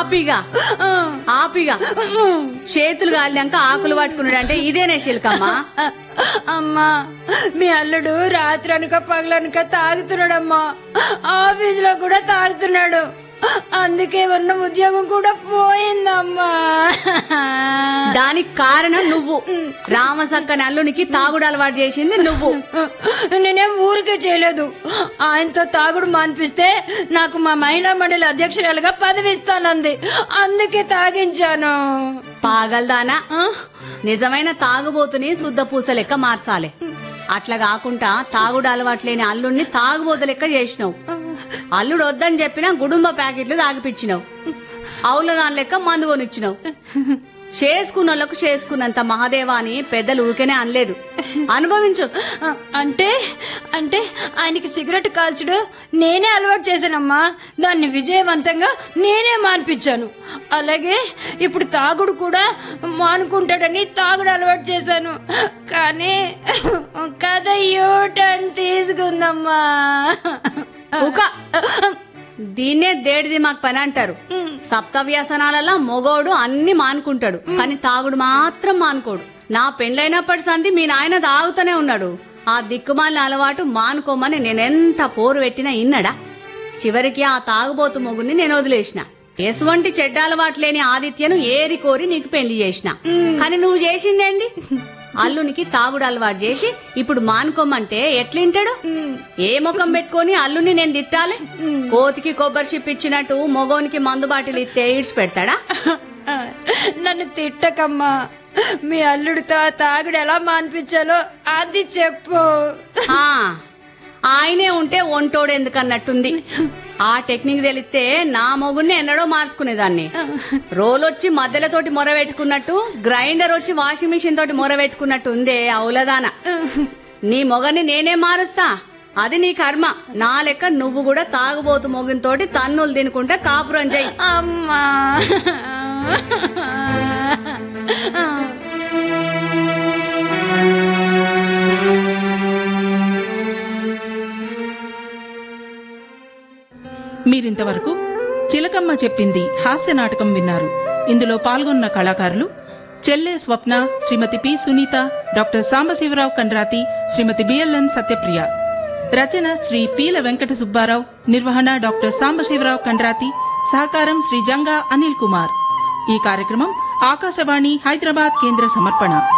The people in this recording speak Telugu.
ఆపిగా చేతులు గాలినాక ఆకులు పట్టుకున్నాడు అంటే ఇదేనే శిల్కమ్మా. అమ్మా, మీ అల్లుడు రాత్రి అనక పగలనక తాగుతున్నాడమ్మా. ఆఫీసులో కూడా తాగుతున్నాడు. అందుకే ఉన్న ఉద్యోగం కూడా పోయిందమ్మా. దానికి కారణం నువ్వు. రామసక్కని అల్లునికి తాగుడు అలవాటు చేసింది నువ్వు. నేనేం ఊరికే చేయలేదు. ఆయనతో తాగుడు మాన్పిస్తే నాకు మా మహిళా మండలి అధ్యక్షురాలుగా పదవి ఇస్తానంది. అందుకే తాగించాను. పాగల్దానా, నిజమైన తాగుబోతుని శుద్ధ పూస లెక్క మార్చాలి. అట్లా కాకుండా తాగుడు అలవాట్లేని అల్లుడిని తాగుబోతు లెక్క చేసినావు. అల్లుడు వద్దని చెప్పినా గుడుంబ ప్యాకెట్లు తాగిపిచ్చినావు. అవుల దాని లెక్క మందు కొనిచ్చినావు. చేసుకున్నోళ్లకు చేసుకున్నంత మహాదేవా అని పెద్దలు ఊరికేనే అనలేదు. అనుభవించు. అంటే అంటే ఆయనకి సిగరెట్ కాల్చుడు నేనే అలవాటు చేశానమ్మా. దాన్ని విజయవంతంగా నేనే మాన్పించాను. అలాగే ఇప్పుడు తాగుడు కూడా మానుకుంటాడని తాగుడు అలవాటు చేశాను. కానీ కథ యూటర్న్ తీసుకుందమ్మా. దీన్నే దేడిది మాకు పని అంటారు. సప్తవ్యసనాలలో మొగోడు అన్ని మానుకుంటాడు, కానీ తాగుడు మాత్రం మానుకోడు. నా పెండ్లైనప్పటి సంది మీ నాయన తాగుతూనే ఉన్నాడు. ఆ దిక్కుమాలిన అలవాటు మానుకోమని నేనెంత పోరు పెట్టినా ఇన్నడా. చివరికి ఆ తాగుబోతు మొగుడిని నేను వదిలేసిన. ఎటువంటి చెడ్డ అలవాటు లేని ఆదిత్యను ఏరి కోరి నీకు పెళ్లి చేసిన. కానీ నువ్వు చేసిందేంది? అల్లునికి తాగుడు అలవాటు చేసి ఇప్పుడు మానుకోమంటే ఎట్లింటాడు? ఏ ముఖం పెట్టుకుని అల్లుని నేను తిట్టాలి? కోతికి కొబ్బరి షిప్ ఇచ్చినట్టు మొగోనికి మందు బాటిల్ ఇస్తే ఈడ్చి పెడతాడా? నన్ను తిట్టకమ్మా. మీ అల్లుడితో తాగుడు ఎలా మాన్పించాలో అది చెప్పు. ఆయనే ఉంటే ఒంటోడు ఎందుకన్నట్టుంది. ఆ టెక్నిక్ తెలిస్తే నా మొగుడిని ఎన్నడో మార్చుకునేదాన్ని. రోలొచ్చి మధ్యలతోటి మొర పెట్టుకున్నట్టు, గ్రైండర్ వచ్చి వాషింగ్ మిషన్ తోటి మొర పెట్టుకున్నట్టు ఉందే అవులదాన. నీ మొగని నేనే మారుస్తా, అది నీ కర్మ. నా లెక్క నువ్వు కూడా తాగుబోతు మొగునితోటి తన్నులు తినుకుంటా కాపురం చెయ్యి. అమ్మా, మీరింతవరకు చిలకమ్మ చెప్పింది హాస్య నాటకం విన్నారు. ఇందులో పాల్గొన్న కళాకారులు చెల్లె స్వప్న, శ్రీమతి పి సునీత, డాక్టర్ సాంబశివరావు కండ్రాతి, శ్రీమతి బిఎల్ఎన్ సత్యప్రియ. రచన శ్రీ పీల వెంకట సుబ్బారావు, నిర్వహణ డాక్టర్ సాంబశివరావు కండ్రాతి, సహకారం శ్రీ జంగా అనిల్ కుమార్. ఈ కార్యక్రమం ఆకాశవాణి హైదరాబాద్ కేంద్ర సమర్పణ.